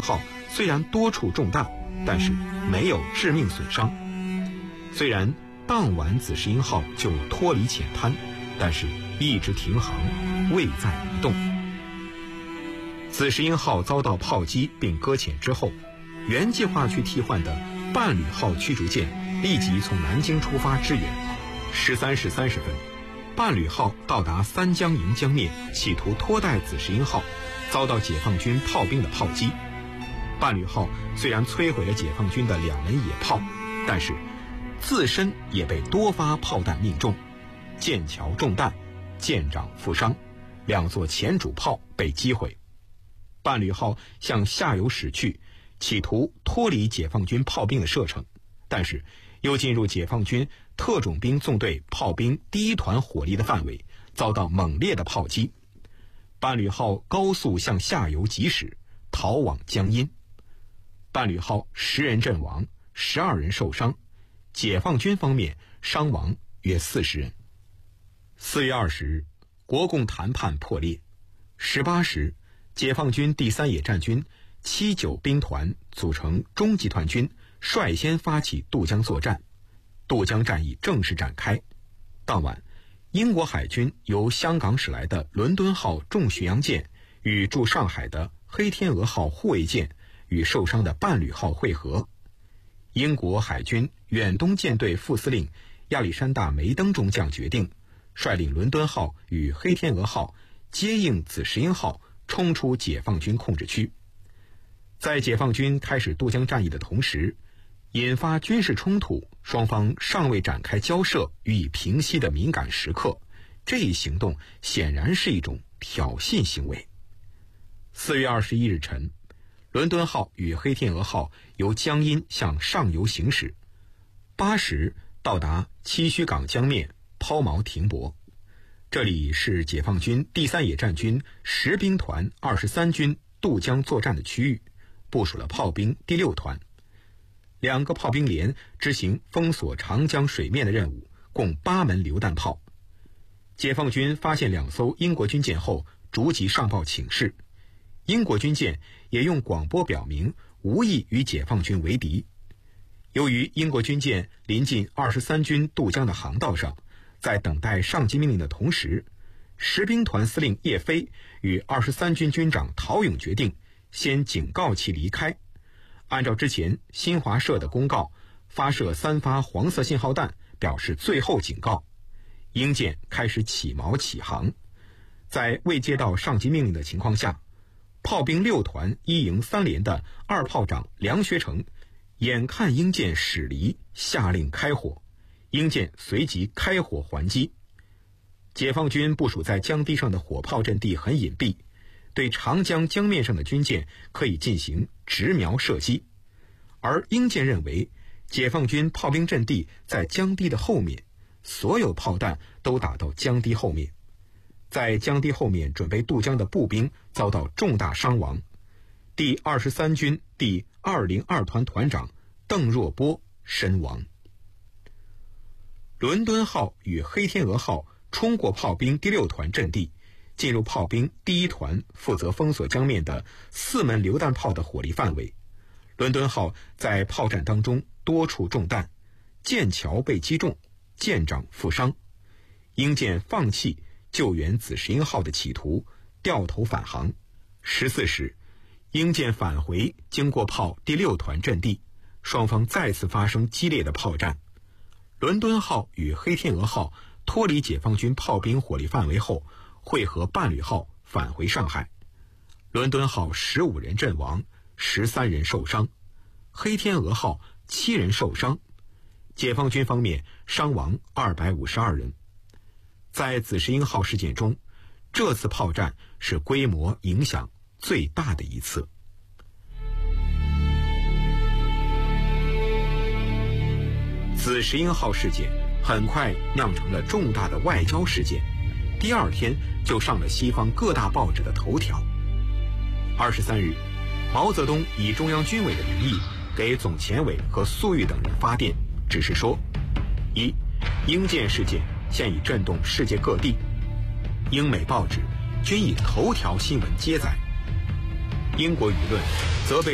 号虽然多处中弹，但是没有致命损伤。虽然当晚紫石英号就脱离浅滩，但是一直停航，未再移动。紫石英号遭到炮击并搁浅之后，原计划去替换的伴侣号驱逐舰立即从南京出发支援。13时30分，伴侣号到达三江营江面，企图拖带紫石英号，遭到解放军炮兵的炮击。伴侣号虽然摧毁了解放军的2门野炮，但是自身也被多发炮弹命中，舰桥中弹，舰长负伤，2座前主炮被击毁。伴侣号向下游驶去，企图脱离解放军炮兵的射程，但是又进入解放军特种兵纵队炮兵第1团火力的范围，遭到猛烈的炮击。伴侣号高速向下游急驶，逃往江阴。伴侣号10人阵亡，12人受伤，解放军方面伤亡约40人。4月20日，国共谈判破裂。18时，解放军第3野战军7、9兵团组成中集团军，率先发起渡江作战。渡江战役正式展开。当晚，英国海军由香港驶来的伦敦号重巡洋舰与驻上海的黑天鹅号护卫舰与受伤的伴侣号会合。英国海军远东舰队副司令亚历山大·梅登中将决定率领伦敦号与黑天鹅号接应紫石英号冲出解放军控制区。在解放军开始渡江战役的同时，引发军事冲突，双方尚未展开交涉予以平息的敏感时刻，这一行动显然是一种挑衅行为。4月21日晨，伦敦号与黑天鹅号由江阴向上游行驶，8时到达七须港江面，抛锚停泊。这里是解放军第3野战军10兵团23军渡江作战的区域，部署了炮兵第6团。2个炮兵连执行封锁长江水面的任务，共8门榴弹炮。解放军发现2艘英国军舰后，逐级上报请示。英国军舰也用广播表明无意与解放军为敌。由于英国军舰临近23军渡江的航道上，在等待上级命令的同时，10兵团司令叶飞与23军军长陶勇决定先警告其离开。按照之前新华社的公告，发射3发黄色信号弹，表示最后警告。英舰开始起锚起航。在未接到上级命令的情况下，炮兵6团1营3连的2炮长梁学成眼看英舰驶离，下令开火，英舰随即开火还击。解放军部署在江堤上的火炮阵地很隐蔽，对长江江面上的军舰可以进行直瞄射击，而英舰认为解放军炮兵阵地在江堤的后面，所有炮弹都打到江堤后面。在江堤后面准备渡江的步兵遭到重大伤亡，第23军第202团团长邓若波身亡。伦敦号与黑天鹅号冲过炮兵第6团阵地，进入炮兵第1团负责封锁江面的4门榴弹炮的火力范围。伦敦号在炮战当中多处中弹，舰桥被击中，舰长负伤。英舰放弃救援紫石英号的企图，掉头返航。14时，英舰返回经过炮第6团阵地，双方再次发生激烈的炮战。伦敦号与黑天鹅号脱离解放军炮兵火力范围后，会合伴侣号返回上海。伦敦号15人阵亡，13人受伤；黑天鹅号7人受伤。解放军方面伤亡252人。在紫石英号事件中，这次炮战是规模影响最大的一次。紫石英号事件很快酿成了重大的外交事件，第2天就上了西方各大报纸的头条。23日，毛泽东以中央军委的名义给总前委和粟裕等人发电，指示说：一、英舰事件现已震动世界各地，英美报纸均以头条新闻接载，英国舆论则被